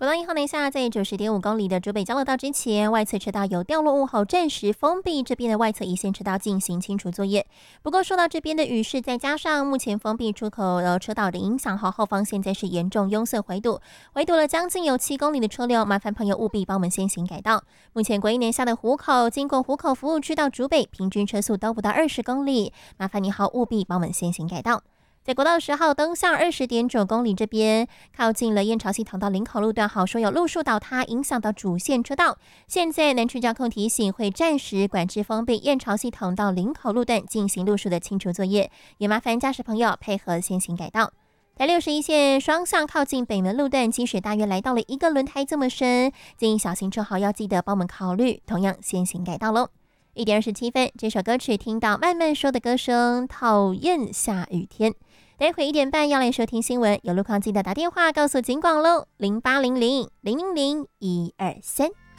国道1号南下在90.5公里的竹北交流道之前，外侧车道有掉落物后暂时封闭这边的外侧一线车道进行清除作业。不过受到这边的雨势，再加上目前封闭出口车道的影响后方现在是严重拥塞围堵了将近有7公里的车流，麻烦朋友务必帮我们先行改道。目前国一年下的湖口经过湖口服务区到竹北，平均车速都不到20公里，麻烦你务必帮我们先行改道。在国道10号登向20.9公里这边，靠近了燕巢系统到林口路段说有路树倒塌，影响到主线车道。现在南区交控提醒会暂时管制封闭燕巢系统到林口路段进行路树的清除作业，也麻烦驾驶朋友配合先行改道。台61线双向靠近北门路段积水大约来到了1个轮胎这么深，建议小型车要记得帮我们考虑，同样先行改道喽。1点27分，这首歌曲听到慢慢说的歌声，讨厌下雨天。待会1点半要来收听新闻，有路况记得打电话告诉警广喽，0800 000 123。